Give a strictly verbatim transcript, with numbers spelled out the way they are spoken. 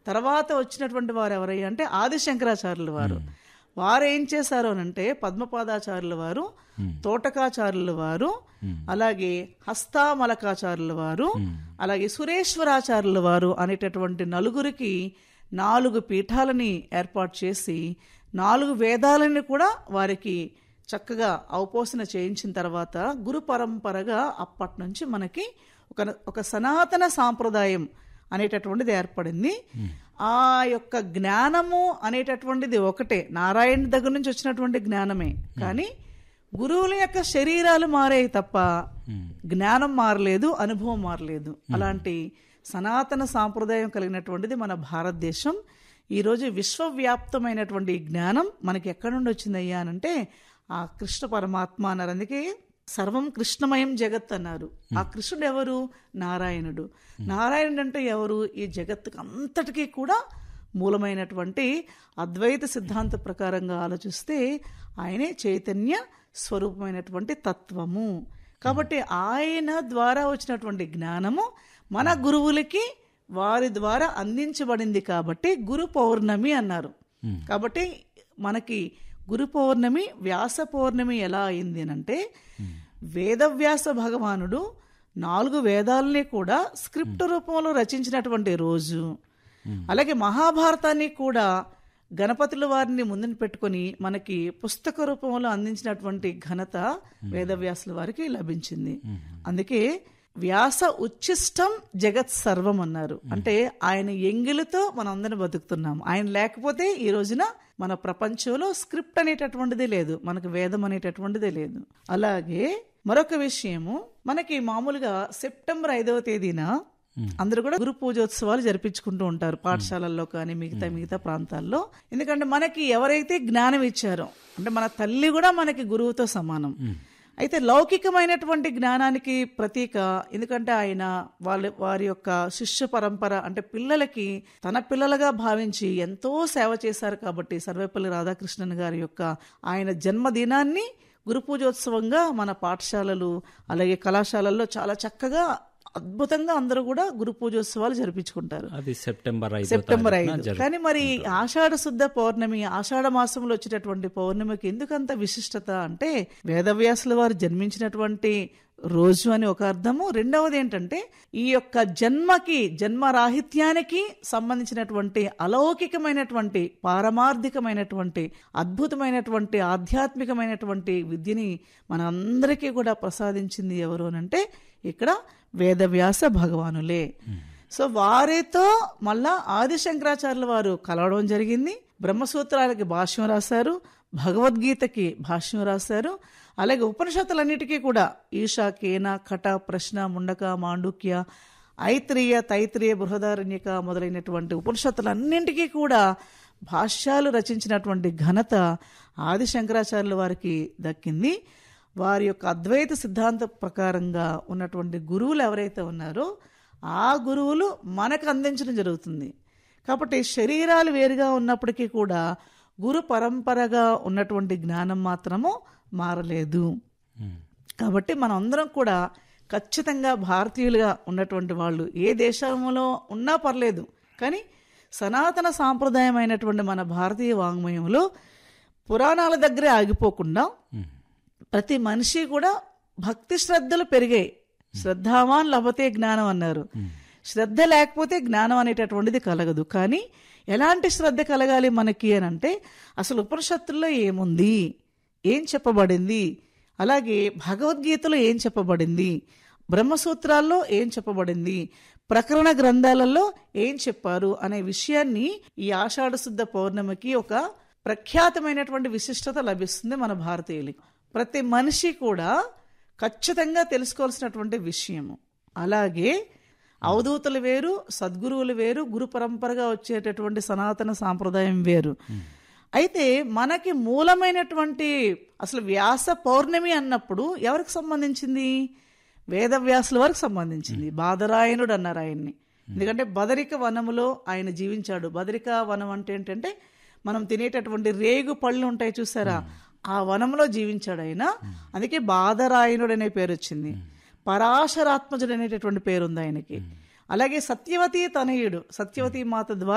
తర్వాత వచ్చినటువంటి వారు ఎవరయ్యా అంటే ఆది శంకరాచార్యుల వారు. వారు ఏం చేశారు అనంటే పద్మపాదాచార్యుల వారు, తోటకాచార్యుల వారు, అలాగే హస్తామలకాచార్యుల వారు, అలాగే సురేశ్వరాచార్యుల వారు అనేటటువంటి నలుగురికి నాలుగు పీఠాలని ఏర్పాటు చేసి నాలుగు వేదాలని కూడా వారికి చక్కగా అవపోసన చేయించిన తర్వాత గురు పరంపరగా అప్పటి నుంచి మనకి ఒక ఒక సనాతన సాంప్రదాయం అనేటటువంటిది ఏర్పడింది. ఆ యొక్క జ్ఞానము అనేటటువంటిది ఒకటే, నారాయణ దగ్గర నుంచి వచ్చినటువంటి జ్ఞానమే. కానీ గురువుల యొక్క శరీరాలు మారాయి తప్ప జ్ఞానం మారలేదు, అనుభవం మారలేదు. అలాంటి సనాతన సాంప్రదాయం కలిగినటువంటిది మన భారతదేశం. ఈరోజు విశ్వవ్యాప్తమైనటువంటి జ్ఞానం మనకి ఎక్కడి నుండి వచ్చిందయ్యా అనంటే ఆ కృష్ణ పరమాత్మ అన్నారు. అందుకే సర్వం కృష్ణమయం జగత్ అన్నారు. ఆ కృష్ణుడు ఎవరు? నారాయణుడు. నారాయణుడు అంటే ఎవరు? ఈ జగత్తుకు అంతటికీ కూడా మూలమైనటువంటి అద్వైత సిద్ధాంత ప్రకారంగా ఆలోచిస్తే ఆయనే చైతన్య స్వరూపమైనటువంటి తత్వము. కాబట్టి ఆయన ద్వారా వచ్చినటువంటి జ్ఞానము మన గురువులకి వారి ద్వారా అందించబడింది కాబట్టి గురు పౌర్ణమి అన్నారు. కాబట్టి మనకి గురు పౌర్ణమి వ్యాస పౌర్ణమి ఎలా అయింది అంటే వేదవ్యాస భగవానుడు నాలుగు వేదాలని కూడా స్క్రిప్ట్ రూపంలో రచించినటువంటి రోజు. అలాగే మహాభారతాన్ని కూడా గణపతుల వారిని ముందుని పెట్టుకొని మనకి పుస్తక రూపంలో అందించినటువంటి ఘనత వేదవ్యాసుల వారికి లభించింది. అందుకే వ్యాస ఉచ్ఛిష్టం జగత్ సర్వం అన్నారు. అంటే ఆయన ఎంగిలితో మనం అందరం బతుకుతున్నాం. ఆయన లేకపోతే ఈ రోజున మన ప్రపంచంలో స్క్రిప్ట్ అనేటటువంటిదే లేదు, మనకు వేదం అనేటటువంటిదే లేదు. అలాగే మరొక విషయము, మనకి మామూలుగా సెప్టెంబర్ ఐదవ తేదీన అందరూ కూడా గురు పూజోత్సవాలు జరిపించుకుంటూ ఉంటారు పాఠశాలల్లో కానీ మిగతా మిగతా ప్రాంతాల్లో. ఎందుకంటే మనకి ఎవరైతే జ్ఞానం ఇచ్చారో అంటే మన తల్లి కూడా మనకి గురువుతో సమానం. అయితే లౌకికమైనటువంటి జ్ఞానానికి ప్రతీక, ఎందుకంటే ఆయన వాళ్ళ వారి యొక్క శిష్య పరంపర అంటే పిల్లలకి తన పిల్లలుగా భావించి ఎంతో సేవ చేశారు. కాబట్టి సర్వేపల్లి రాధాకృష్ణన్ గారి యొక్క ఆయన జన్మదినాన్ని గురు పూజోత్సవంగా మన పాఠశాలలు అలాగే కళాశాలల్లో చాలా చక్కగా అద్భుతంగా అందరూ కూడా గురు పూజోత్సవాలు జరిపించుకుంటారు. అది సెప్టెంబర్ ఐదు సెప్టెంబర్ ఐదు కానీ మరి ఆషాఢ శుద్ధ పౌర్ణమి, ఆషాఢ మాసంలో వచ్చేటటువంటి పౌర్ణమికి ఎందుకంత విశిష్టత అంటే వేదవ్యాసుల వారు జన్మించినటువంటి రోజు అని ఒక అర్థము. రెండవది ఏంటంటే ఈ యొక్క జన్మకి జన్మరాహిత్యానికి సంబంధించినటువంటి అలౌకికమైనటువంటి పారమార్థికమైనటువంటి అద్భుతమైనటువంటి ఆధ్యాత్మికమైనటువంటి విద్యని మన అందరికీ కూడా ప్రసాదించింది ఎవరు అనంటే ఇక్కడ వేదవ్యాస భగవానులే. సో వారితో మళ్ళా ఆది శంకరాచార్యుల వారు కలవడం జరిగింది. బ్రహ్మసూత్రాలకి భాష్యం రాశారు, భగవద్గీతకి భాష్యం రాశారు. అలాగే ఉపనిషత్తులన్నిటికీ కూడా ఈశా, కేన, కట, ప్రశ్న, ముండక, మాండుక్య, ఐత్రేయ, తైత్రేయ, బృహదారణ్యక మొదలైనటువంటి ఉపనిషత్తులన్నింటికీ కూడా భాష్యాలు రచించినటువంటి ఘనత ఆది శంకరాచార్యుల వారికి దక్కింది. వారి యొక్క అద్వైత సిద్ధాంత ప్రకారంగా ఉన్నటువంటి గురువులు ఎవరైతే ఉన్నారో ఆ గురువులు మనకు అందించడం జరుగుతుంది. కాబట్టి శరీరాలు వేరుగా ఉన్నప్పటికీ కూడా గురు పరంపరగా ఉన్నటువంటి జ్ఞానం మాత్రము మారలేదు. కాబట్టి మనం అందరం కూడా ఖచ్చితంగా భారతీయులుగా ఉన్నటువంటి వాళ్ళు ఏ దేశంలో ఉన్నా పర్లేదు, కానీ సనాతన సాంప్రదాయమైనటువంటి మన భారతీయ వాంగ్మయంలో పురాణాల దగ్గరే ఆగిపోకుండా ప్రతి మనిషి కూడా భక్తి శ్రద్ధలు పెరిగాయి. శ్రద్ధావాన్ లభతే జ్ఞానం అన్నారు. శ్రద్ధ లేకపోతే జ్ఞానం అనేటటువంటిది కలగదు. కానీ ఎలాంటి శ్రద్ధ కలగాలి మనకి అని అంటే అసలు ఉపనిషత్తుల్లో ఏముంది, ఏం చెప్పబడింది, అలాగే భగవద్గీతలో ఏం చెప్పబడింది, బ్రహ్మసూత్రాల్లో ఏం చెప్పబడింది, ప్రకరణ గ్రంథాలలో ఏం చెప్పారు అనే విషయాన్ని ఈ ఆషాఢ శుద్ధ పౌర్ణమికి ఒక ప్రఖ్యాతమైనటువంటి విశిష్టత లభిస్తుంది మన భారతీయులకి. ప్రతి మనిషి కూడా ఖచ్చితంగా తెలుసుకోవాల్సినటువంటి విషయము. అలాగే అవధూతలు వేరు, సద్గురువులు వేరు, గురు పరంపరగా వచ్చేటటువంటి సనాతన సాంప్రదాయం వేరు. అయితే మనకి మూలమైనటువంటి అసలు వ్యాస పౌర్ణమి అన్నప్పుడు ఎవరికి సంబంధించింది? వేదవ్యాసుల వారికి సంబంధించింది. బాదరాయణుడు అన్నారు ఆయన్ని. ఎందుకంటే బదరిక వనములో ఆయన జీవించాడు. బదరిక వనం అంటే ఏంటంటే మనం తినేటటువంటి రేగు పళ్ళు ఉంటాయి చూసారా, ఆ వనంలో జీవించాడు ఆయన. అందుకే బాదరాయణుడు అనే పేరు వచ్చింది. పరాశరాత్మజుడు అనేటటువంటి పేరు ఉంది ఆయనకి. అలాగే సత్యవతి తనయుడు, సత్యవతి మాత ద్వారా